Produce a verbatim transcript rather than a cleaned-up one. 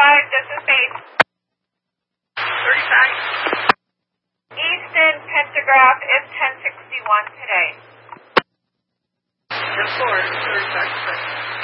five, this is base. thirty-five. Easton Pentagraph is ten sixty-one today. ten four, thirty-five.